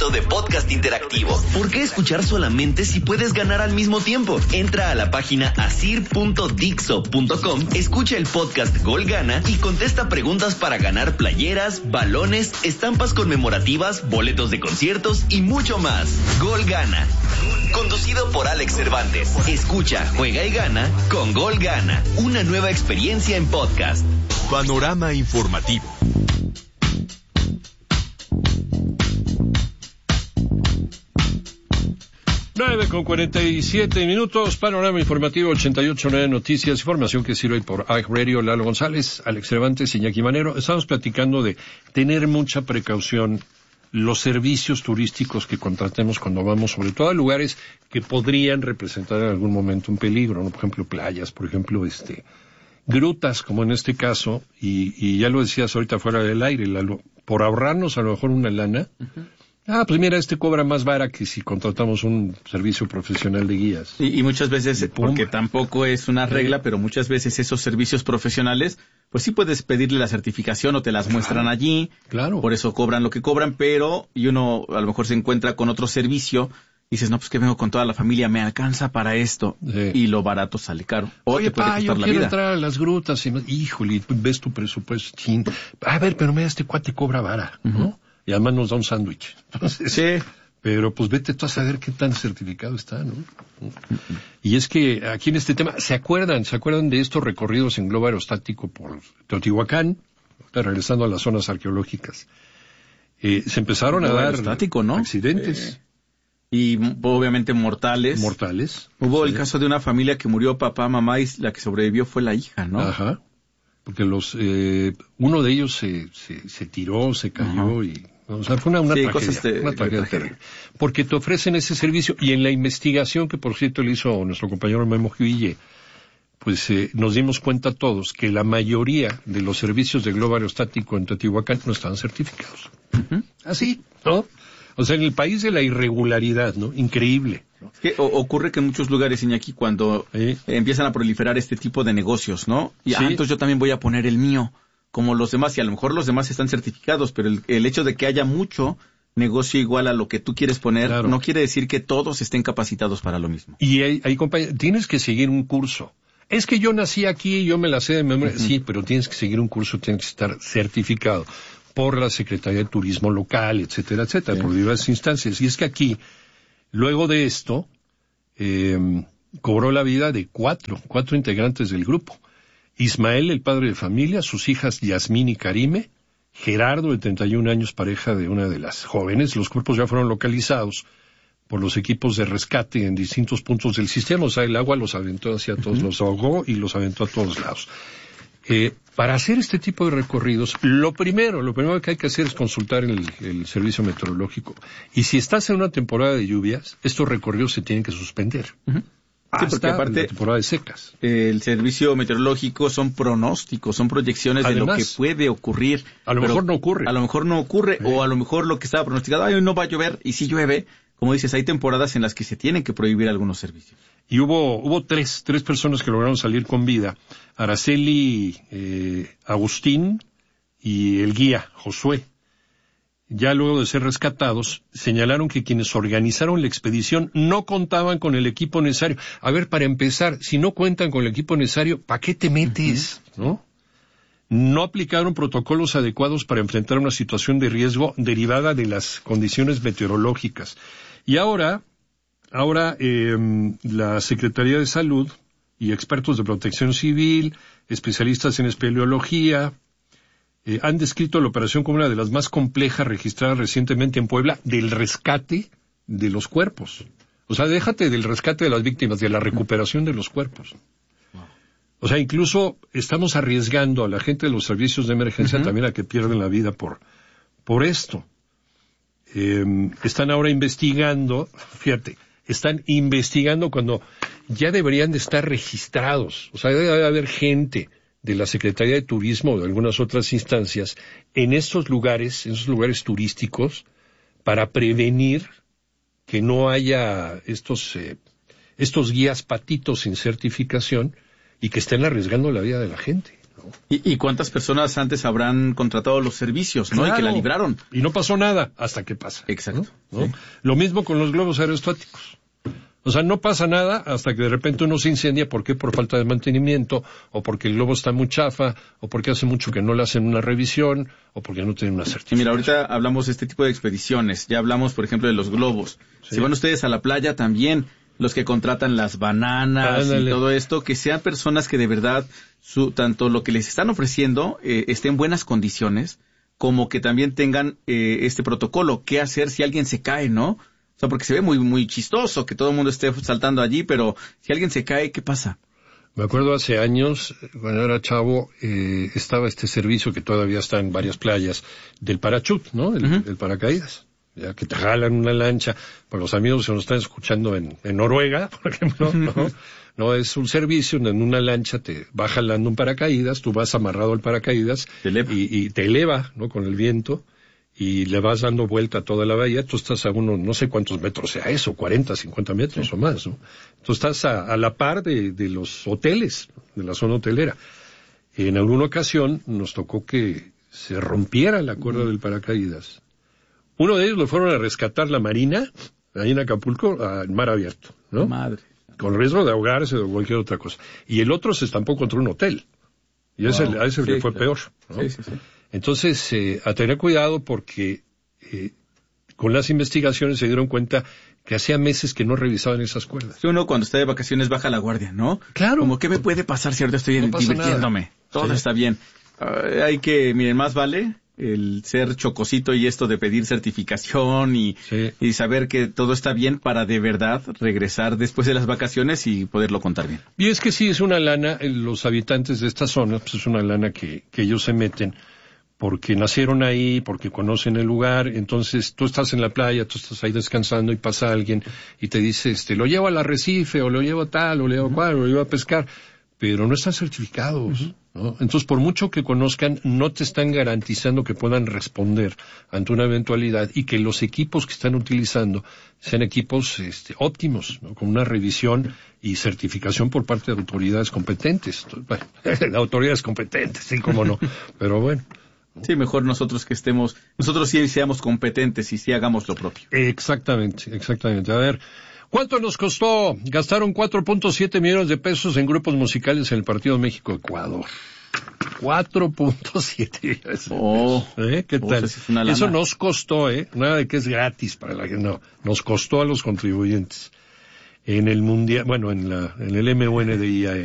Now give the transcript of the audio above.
formato de podcast interactivo. ¿Por qué escuchar solamente si puedes ganar al mismo tiempo? Entra a la página asir.dixo.com, escucha el podcast Gol Gana y contesta preguntas para ganar playeras, balones, estampas conmemorativas, boletos de conciertos y mucho más. Gol Gana. Conducido por Alex Cervantes. Escucha, juega y gana con Gol Gana. Una nueva experiencia en podcast. Panorama informativo. Con 47 minutos, panorama informativo 88.9 Noticias, información que sirve por iHeartRadio, Lalo González, Alex Cervantes, Iñaki Manero. Estamos platicando de tener mucha precaución los servicios turísticos que contratemos cuando vamos, sobre todo a lugares que podrían representar en algún momento un peligro, ¿no? Por ejemplo, playas, por ejemplo, grutas, como en este caso, y ya lo decías ahorita fuera del aire, Lalo, por ahorrarnos a lo mejor una lana. Uh-huh. Pues mira, cobra más vara que si contratamos un servicio profesional de guías. Y muchas veces, porque tampoco es una regla, pero muchas veces esos servicios profesionales, pues sí puedes pedirle la certificación o te las muestran allí. Claro. Por eso cobran lo que cobran, pero y uno a lo mejor se encuentra con otro servicio y dices, no, pues que vengo con toda la familia, me alcanza para esto. Sí. Y lo barato sale caro. O oye, te puede costar yo la quiero vida. Entrar a las grutas y híjole, ves tu presupuesto. Chin. A ver, pero mira, cuate cobra vara, ¿no? Uh-huh. Y además nos da un sándwich. Sí. Pero pues vete tú a saber qué tan certificado está, ¿no? Y es que aquí en este tema, ¿se acuerdan de estos recorridos en globo aerostático por Teotihuacán? Regresando a las zonas arqueológicas. Se empezaron a dar ¿no? accidentes. Y obviamente mortales. Hubo el caso de una familia que murió papá, mamá, y la que sobrevivió fue la hija, ¿no? Ajá. Porque uno de ellos se tiró, se cayó. Uh-huh. Y o sea, fue una tragedia terrible. Porque te ofrecen ese servicio y en la investigación que por cierto le hizo nuestro compañero Memo Giville, pues nos dimos cuenta todos que la mayoría de los servicios de globo aerostático en Teotihuacán no estaban certificados. Uh-huh. Así, ¿no? O sea, en el país de la irregularidad, ¿no? Increíble. Es que ocurre que en muchos lugares, Iñaki, cuando empiezan a proliferar este tipo de negocios, ¿no? Y entonces yo también voy a poner el mío, como los demás, y a lo mejor los demás están certificados, pero el hecho de que haya mucho negocio igual a lo que tú quieres poner, claro, no quiere decir que todos estén capacitados para lo mismo. Y hay compañeros, tienes que seguir un curso. Es que yo nací aquí y yo me la sé de memoria. Uh-huh. Sí, pero tienes que seguir un curso, tienes que estar certificado por la Secretaría de Turismo local, etcétera, etcétera, sí, por diversas instancias. Y es que aquí, luego de esto, cobró la vida de cuatro integrantes del grupo. Ismael, el padre de familia, sus hijas Yasmín y Karime, Gerardo, de 31 años, pareja de una de las jóvenes. Los cuerpos ya fueron localizados por los equipos de rescate en distintos puntos del sistema. O sea, el agua los aventó hacia todos, uh-huh, los ahogó y los aventó a todos lados. Para hacer este tipo de recorridos, lo primero que hay que hacer es consultar el servicio meteorológico. Y si estás en una temporada de lluvias, estos recorridos se tienen que suspender. Uh-huh. Sí, porque aparte, la temporada de secas. El servicio meteorológico son pronósticos, son proyecciones de lo que puede ocurrir. A lo mejor no ocurre. A lo mejor no ocurre, o a lo mejor lo que estaba pronosticado, hoy no va a llover, y si llueve, como dices, hay temporadas en las que se tienen que prohibir algunos servicios. Y hubo tres personas que lograron salir con vida. Araceli, Agustín y el guía, Josué. Ya luego de ser rescatados, señalaron que quienes organizaron la expedición no contaban con el equipo necesario. A ver, para empezar, si no cuentan con el equipo necesario, ¿para qué te metes? Uh-huh. ¿No? No aplicaron protocolos adecuados para enfrentar una situación de riesgo derivada de las condiciones meteorológicas. Y ahora la Secretaría de Salud y expertos de protección civil, especialistas en espeleología, han descrito la operación como una de las más complejas registradas recientemente en Puebla del rescate de los cuerpos. O sea, déjate del rescate de las víctimas, de la recuperación de los cuerpos. O sea, incluso estamos arriesgando a la gente de los servicios de emergencia, uh-huh, también a que pierden la vida por esto. Están ahora investigando, fíjate, cuando ya deberían de estar registrados. O sea, debe haber gente de la Secretaría de Turismo o de algunas otras instancias en esos lugares turísticos para prevenir que no haya estos guías patitos sin certificación y que estén arriesgando la vida de la gente. ¿no? ¿Y cuántas personas antes habrán contratado los servicios, ¿no? Claro. Y que la libraron. Y no pasó nada hasta que pasa. Exacto. ¿no? Sí. Lo mismo con los globos aerostáticos. O sea, no pasa nada hasta que de repente uno se incendia. ¿Por qué? Por falta de mantenimiento, o porque el globo está muy chafa, o porque hace mucho que no le hacen una revisión, o porque no tienen una certificación. Mira, ahorita hablamos de este tipo de expediciones. Ya hablamos, por ejemplo, de los globos. Sí. Si van ustedes a la playa también, los que contratan las bananas y todo esto, que sean personas que de verdad, tanto lo que les están ofreciendo esté en buenas condiciones, como que también tengan este protocolo. ¿Qué hacer si alguien se cae, no? O sea, porque se ve muy, muy chistoso que todo el mundo esté saltando allí, pero si alguien se cae, ¿qué pasa? Me acuerdo hace años, cuando era chavo, estaba este servicio que todavía está en varias playas, del parachute, ¿no? El paracaídas. Ya que te jalan una lancha. Para los amigos que nos están escuchando en Noruega, por ejemplo, no es un servicio donde en una lancha te va jalando un paracaídas, tú vas amarrado al paracaídas y te eleva, ¿no? Con el viento, y le vas dando vuelta a toda la bahía. Tú estás a no sé cuántos metros sea eso, 40, 50 metros o más, ¿no? Tú estás a la par de los hoteles, de la zona hotelera. En alguna ocasión nos tocó que se rompiera la cuerda del paracaídas. Uno de ellos lo fueron a rescatar la Marina, ahí en Acapulco, al mar abierto, ¿no? Madre. Con riesgo de ahogarse o cualquier otra cosa. Y el otro se estampó contra un hotel. Y a ese le fue peor, ¿no? Sí. Entonces, a tener cuidado porque con las investigaciones se dieron cuenta que hacía meses que no revisaban esas cuerdas. Si uno cuando está de vacaciones baja la guardia, ¿no? Claro. Como, ¿qué me puede pasar si ahorita estoy divirtiéndome? Nada. Todo está bien. Hay que, miren, más vale el ser chocosito y esto de pedir certificación y saber que todo está bien para de verdad regresar después de las vacaciones y poderlo contar bien. Y es que sí, es una lana, los habitantes de esta zona, pues es una lana que ellos se meten porque nacieron ahí, porque conocen el lugar. Entonces tú estás en la playa, tú estás ahí descansando y pasa alguien y te dice, lo llevo al arrecife, o lo llevo tal, o lo llevo cual, o lo llevo a pescar, pero no están certificados, ¿no? Entonces, por mucho que conozcan, no te están garantizando que puedan responder ante una eventualidad y que los equipos que están utilizando sean equipos óptimos, ¿no? Con una revisión y certificación por parte de autoridades competentes. Bueno, autoridades competentes, sí, cómo no, pero bueno. Sí, mejor nosotros sí seamos competentes y sí hagamos lo propio. Exactamente. A ver, ¿cuánto nos costó? Gastaron 4.7 millones de pesos en grupos musicales en el partido México-Ecuador. 4.7 millones. ¿Qué tal? Eso nos costó, nada de que es gratis para la gente, no. Nos costó a los contribuyentes. En el mundial, en el MUNDIAE.